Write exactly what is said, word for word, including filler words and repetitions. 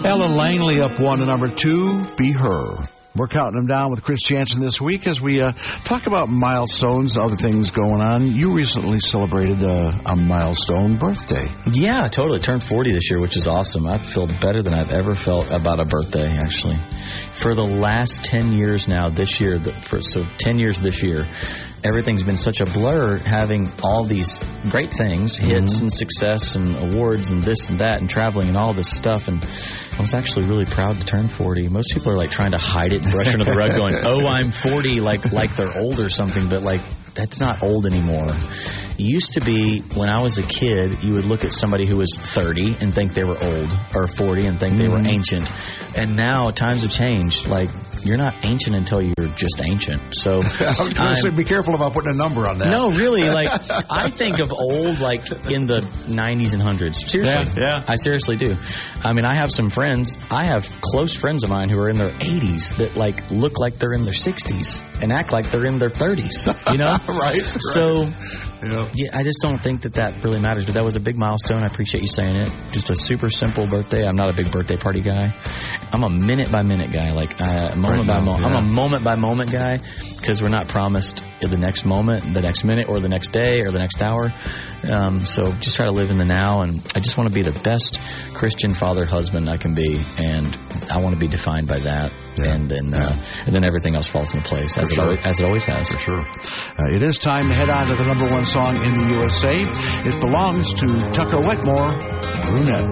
Ella Langley up one to number two, Be Her. We're counting them down with Chris Jansen this week as we uh, talk about milestones, other things going on. You recently celebrated uh, a milestone birthday. Yeah, totally. Turned forty this year, which is awesome. I feel better than I've ever felt about a birthday, actually. For the last ten years now, this year, for, so ten years this year, everything's been such a blur, having all these great things, hits mm-hmm. and success and awards and this and that and traveling and all this stuff. And I was actually really proud to turn forty. Most people are like trying to hide it and brush under the rug going, oh, I'm forty, like like they're old or something. But like, that's not old anymore. It used to be when I was a kid, you would look at somebody who was thirty and think they were old, or forty and think mm-hmm. they were ancient. And now times have changed. Like, you're not ancient until you're just ancient. So I was going to say, be careful about putting a number on that. No, really. Like, I think of old like in the nineties and hundreds. Seriously. Yeah, yeah. I seriously do. I mean, I have some friends. I have close friends of mine who are in their eighties that like look like they're in their sixties and act like they're in their thirties. You know? right, right. So, yeah. yeah, I just don't think that that really matters. But that was a big milestone. I appreciate you saying it. Just a super simple birthday. I'm not a big birthday party guy. I'm a minute by minute guy. Like, uh, moment by moment. Yeah. I'm a moment by moment guy because we're not promised the next moment, the next minute, or the next day, or the next hour. Um, so just try to live in the now, and I just want to be the best Christian father, husband I can be, and I want to be defined by that. Yeah. And then, uh, yeah. and then everything else falls into place as, sure. it, as it always has. For sure. Uh, it is time to head on to the number one song in the U S A. It belongs to Tucker Wetmore, Brunette.